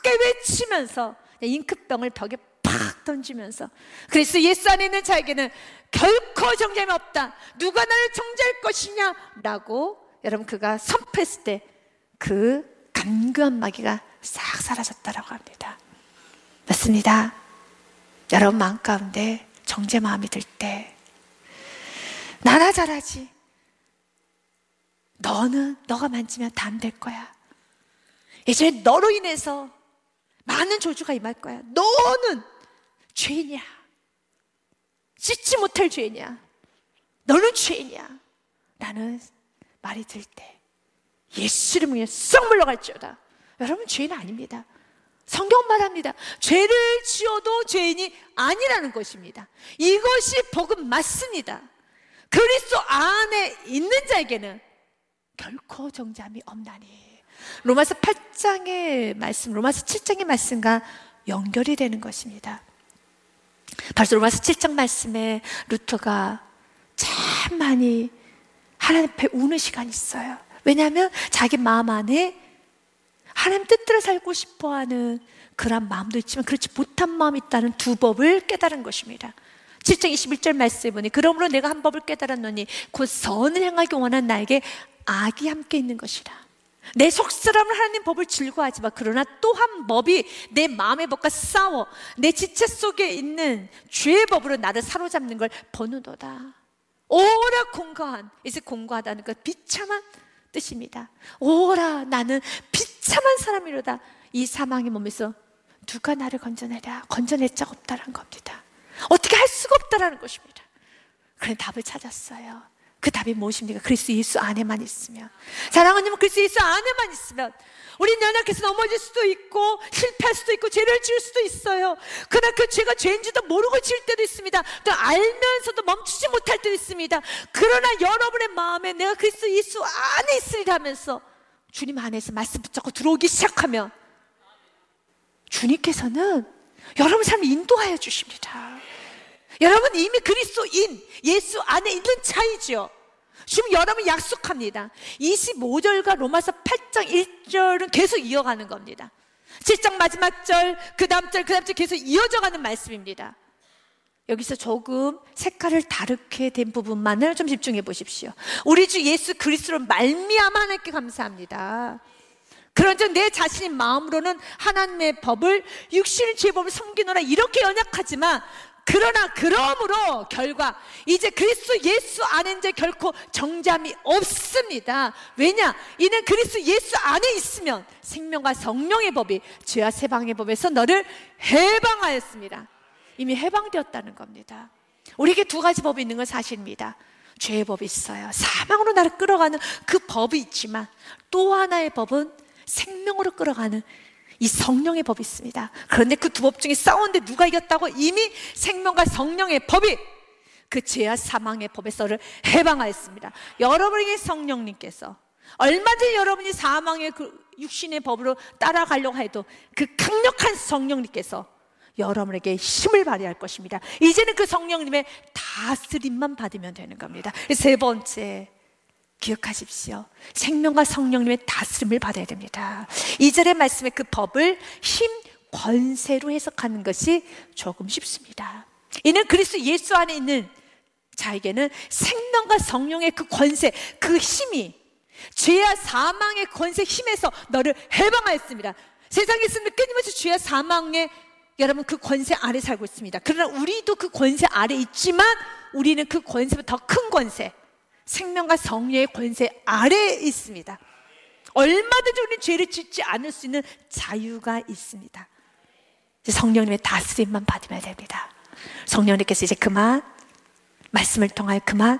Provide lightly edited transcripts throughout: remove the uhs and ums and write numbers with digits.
함께 외치면서 잉크병을 벽에 팍 던지면서 그리스도 예수 안에 있는 자에게는 결코 정죄함이 없다. 누가 나를 정죄할 것이냐 라고 여러분 그가 선포했을 때 그 간교한 마귀가 싹 사라졌다라고 합니다. 맞습니다. 여러분 마음 가운데 정죄 마음이 들 때 나나 잘하지, 너가 만지면 다 안 될 거야, 이제 너로 인해서 많은 저주가 임할 거야, 너는 죄인이야, 씻지 못할 죄인이야, 너는 죄인이야 라는 말이 들 때 예수 이름으로 썩 물러갈지어다. 여러분 죄인 아닙니다. 성경 말합니다. 죄를 지어도 죄인이 아니라는 것입니다. 이것이 복음 맞습니다. 그리스도 안에 있는 자에게는 결코 정죄함이 없나니. 로마서 8장의 말씀, 로마서 7장의 말씀과 연결이 되는 것입니다. 벌써 로마서 7장 말씀에 루터가 참 많이 하나님 앞에 우는 시간이 있어요. 왜냐하면 자기 마음 안에 하나님 뜻대로 살고 싶어하는 그런 마음도 있지만 그렇지 못한 마음이 있다는 두 법을 깨달은 것입니다. 7장 21절 말씀에 보니 그러므로 내가 한 법을 깨달았노니 곧 선을 행하기 원하는 나에게 악이 함께 있는 것이라. 내 속사람은 하나님 법을 즐거워하지 마. 그러나 또 한 법이 내 마음의 법과 싸워 내 지체 속에 있는 죄의 법으로 나를 사로잡는 걸 버누도다. 오라 공고한, 이제 공고하다는 것 비참한 뜻입니다. 오라 나는 비참한 사람이로다. 이 사망의 몸에서 누가 나를 건져내랴. 건져낼 자가 없다는 겁니다. 어떻게 할 수가 없다는 것입니다. 그런 답을 찾았어요. 그 답이 무엇입니까? 그리스도 예수 안에만 있으면. 사랑하는 여러분, 그리스도 예수 안에만 있으면 우린 연약해서 넘어질 수도 있고 실패할 수도 있고 죄를 지을 수도 있어요. 그러나 그 죄가 죄인지도 모르고 지을 때도 있습니다. 또 알면서도 멈추지 못할 때도 있습니다. 그러나 여러분의 마음에 내가 그리스도 예수 안에 있으리라 하면서 주님 안에서 말씀 붙잡고 들어오기 시작하면 주님께서는 여러분 삶을 인도하여 주십니다. 여러분 이미 그리스도인 예수 안에 있는 자이죠. 지금 여러분 약속합니다. 25절과 로마서 8장 1절은 계속 이어가는 겁니다. 7장 마지막 절, 그 다음 절 계속 이어져 가는 말씀입니다. 여기서 조금 색깔을 다르게 된 부분만을 좀 집중해 보십시오. 우리 주 예수 그리스도로 말미암아 하나님께 감사합니다. 그런즉 내 자신의 마음으로는 하나님의 법을 육신의 죄 법을 섬기노라 이렇게 연약하지만 그러나 그러므로 결과 이제 그리스도 예수 안에 이제 결코 정죄함이 없습니다. 왜냐? 이는 그리스도 예수 안에 있으면 생명과 성령의 법이 죄와 세방의 법에서 너를 해방하였습니다. 이미 해방되었다는 겁니다. 우리에게 두 가지 법이 있는 건 사실입니다. 죄의 법이 있어요. 사망으로 나를 끌어가는 그 법이 있지만 또 하나의 법은 생명으로 끌어가는 이 성령의 법이 있습니다. 그런데 그 두 법 중에 싸우는데 누가 이겼다고? 이미 생명과 성령의 법이 그 죄와 사망의 법에서 너를 해방하였습니다. 여러분에게 성령님께서 얼마든지 여러분이 사망의 그 육신의 법으로 따라가려고 해도 그 강력한 성령님께서 여러분에게 힘을 발휘할 것입니다. 이제는 그 성령님의 다스림만 받으면 되는 겁니다. 세 번째, 기억하십시오. 생명과 성령님의 다스림을 받아야 됩니다. 2절의 말씀에 그 법을 힘, 권세로 해석하는 것이 조금 쉽습니다. 이는 그리스도 예수 안에 있는 자에게는 생명과 성령의 그 권세, 그 힘이 죄와 사망의 권세 힘에서 너를 해방하였습니다. 세상에 있으면 끊임없이 죄와 사망의 여러분 그 권세 아래 살고 있습니다. 그러나 우리도 그 권세 아래 있지만 우리는 그 권세보다 더 큰 권세, 생명과 성령의 권세 아래에 있습니다. 얼마든지 우리는 죄를 짓지 않을 수 있는 자유가 있습니다. 성령님의 다스림만 받으면 됩니다. 성령님께서 이제 그만 말씀을 통하여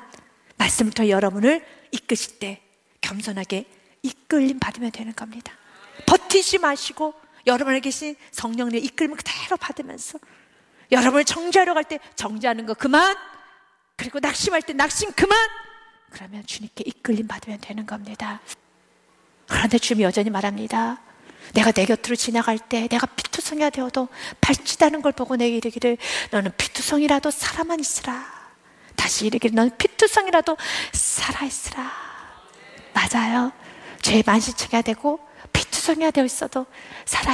말씀을 통해 여러분을 이끄실 때 겸손하게 이끌림 받으면 되는 겁니다. 버티지 마시고 여러분에 계신 성령님의 이끌림을 그대로 받으면서 여러분을 정죄하러 갈 때 정죄하는 거 그만, 그리고 낙심할 때 낙심 그만, 그러면 주님께 이끌림 받으면 되는 겁니다. 그런데 주님이 여전히 말합니다. 내가 내 곁으로 지나갈 때 내가 피투성이가 되어도 발치다는 걸 보고 내게 이르기를 너는 피투성이라도 살아만 있으라. 다시 이르기를 너는 피투성이라도 살아있으라. 맞아요. 죄의 만시청이가 되고 피투성이가 되어 있어도 살아